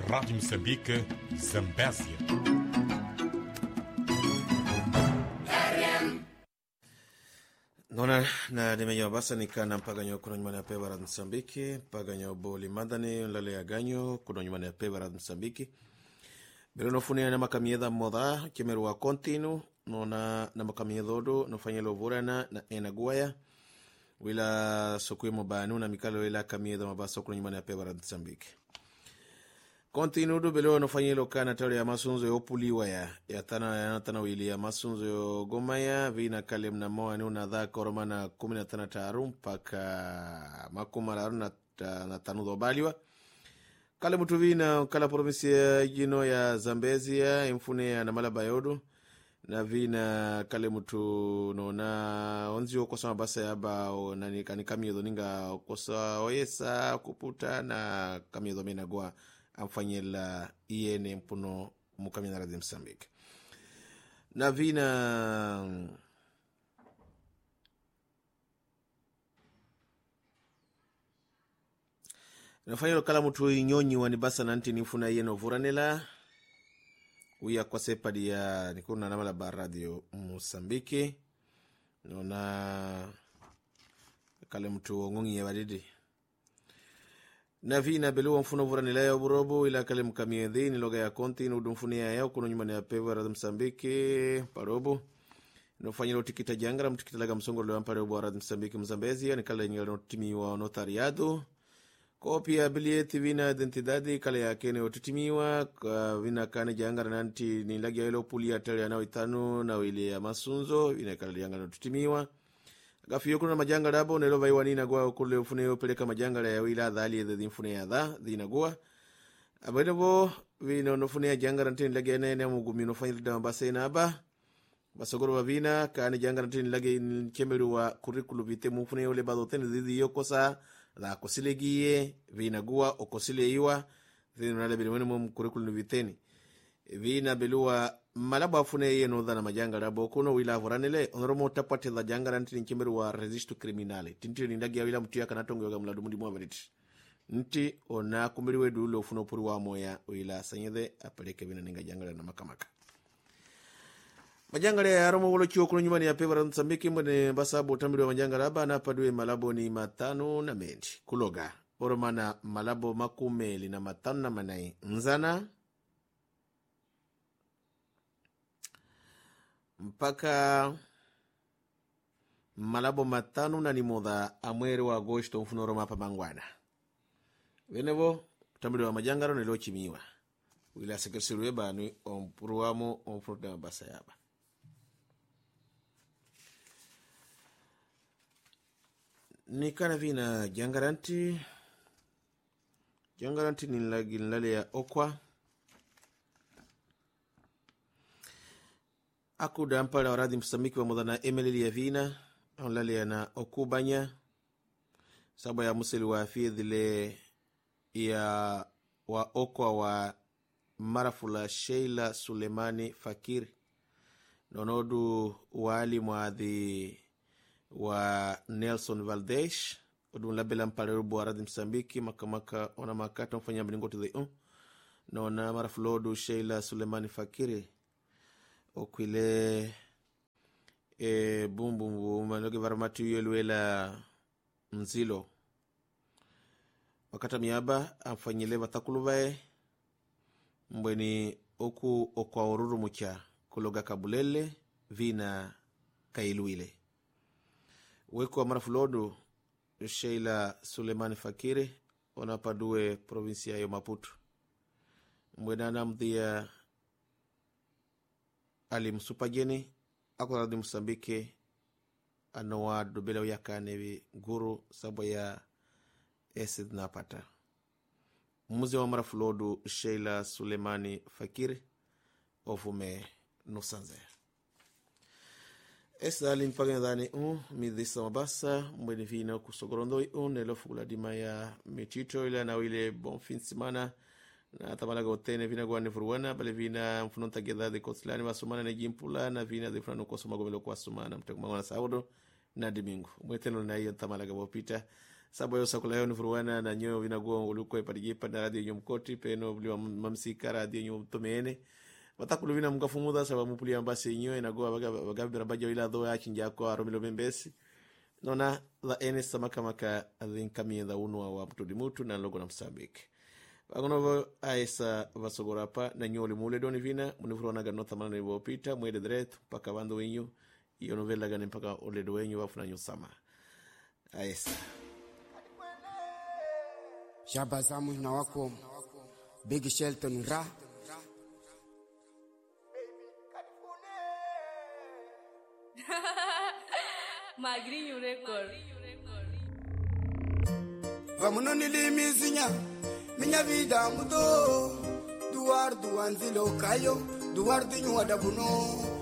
Rádio Moçambique, Zambésia. Nona na nimenyo basa nikana mpaganyo kuno nyumani ya pewa Rádio Moçambique, mpaganyo boli madani nlale ya ganyo kuno nyumani ya pewa Rádio Moçambique. Bero nofunia na makamiedha moda kemeru wa kontinu nona na makamiedha odo nofanyelo vurana na enaguaya wila sokwe mobanu na mikalo wila kamiedha mabasa kuno nyumani ya pewa Rádio Moçambique. Kontinu do belo nofanyelo kana tare ya masunzo ya opuliwa ya tana wili ya masunzo ya gomaya vina kalem na moa nuna dha koromana 15 taru mpaka makumara na tanu dhobaliwa. Kale mutu vina kala provinsi ya jino ya Zambezia imfune ya na malaba yodo na vina kale mutu nona onzi okosa mabasa ya ba nani kamiedo ninga okosa oyesa kuputa na kamiedo menagua amfanyela iene mpuno mukamina Rádio Moçambique. Na vina nafanyelo kala mutu inyonyi wanibasa nanti nifuna iene ovuranela uya kwa sepadi ya nikuna namala ba Radio Moçambique nona kala mutu ngongi ya wadidi na vina belu mfuno vuranela ya burobo ila kale mkamiedhi ni loga ya konti nudumfunia ya kuno nyumani ya pewa Rádio Moçambique parobo nofanyelo tikita jangara mtikita laga msongo leo parobo Rádio Moçambique Mzambezia ni kale nyelo notimiwa notariado kopia bilieti vina identidadi kale ya kene otutimiwa vina kane jangara nanti ni lagi ya ilo pulia tali ya nao itanu na wili ya masunzo vina kale jangara notutimiwa gafi yokuna majanga dabo nelo vai wanina gwa kule ufune upeleka majanga ya wila dhali ya mfune ya dha dhina gwa abadabo vino nofune ya janga ntini lagi ya nene mugumi nofanyili dama basa ina aba basogoro wa vina kaani janga ntini lagi kemeru wa kurikulu vite mufune ule badotene dhidi yokosa la kosilegie vina gwa okosile iwa dhino nale bilimene kurikulu viteni vina belua malaba afune yeno dhana majanga dabo kuno wila vuranele onromo tapate la janga ntini kemeru wa resistu kriminale tinti ndagi ya wila mtu ya kanatongo yoga mladu mundi mwa valiti nti ona kumiriwe dulo funo puri wa moya wila sanyede apeleke vina ninga janga na makamaka majanga ya aromo wolo chuo kuno nyumani ya pewa Rádio Moçambique mwene basabu utambiri wa majanga raba na padue malabo ni matano na mendi kuloga oromana malabo makumeli na matano na manai nzana mpaka malabo matano na nimodha amwere wa agosto mfunoro mapa mangwana venevo utambiri wa majangaro nilo chimiwa wila sekesiru weba ni ompuruwamo omfuruta mabasa yaba nikana vina jangaranti ni nlale ya okwa akuda mpala wa Rádio Moçambique wa moda na emelili ya vina nlale ya na okubanya sabo ya museli wa afidhile ya wa okwa wa marafula Sheila Sulemani Fakiri nonodu wali mwadhi wa Nelson Valdez odun labela mpale rubu wa Rádio Moçambique makamaka ona makata mfanya mlingoti the nona marafulodu Sheila Sulemani Fakiri okwile bumbu manoge varamatu yelwela mzilo wakata miaba amfanyile vatakuluvae mbweni oku okwa oruru mucha kuloga kabulele vina kailuile weko marafulodu Sheila Sulemani Fakiri onapadue provinsia ya Maputo mbwenana mdhia ali msupajeni ako Rádio Moçambique anoa dobela yakane guru sabo ya esid napata muzi wa marafulodu Sheila Sulemani Fakiri ofume nusanze esa limpagana dhani midhisa mabasa mbweni vina kusogorondoi nelo fugula dima ya mitito ila na wile bon fin semana na tamalaga otene vina gwani furuwana bale vina mfunonta gedhadi kotlani wasumana na jimpula na vina dhifranu kwa suma gomelo kwa sumana mtakumangwana saudo na dimingu mweteno na hiyo tamalaga wapita Sabu yo sakula ni furuana na nyo vinago ulukwe padigipa na radio nyomkoti peno bliwa mamsika radio nyomtomene. Watakulu vina mkafumuda sababu mupuli ambasi nyo inago bagabi rabaja ila dho ya chinjako aromilo bembesi. Nona la ene samaka maka adhinkami da unwa wa mtu dimutu na logo na Msambiki. Wagonovo aesa vasogorapa na nyoli mule doni vina munifurona ga nota mana nivo pita mwede dret paka bando wenyu iyo novela gani mpaka oledo wenyu wafu na nyusama aesa Shaba zamu na wako Big Shelton Ra Magrinho Record. Vamos no nilimizinya Minha vida mudou Duardo anzilo kayo Duardo nyuada buno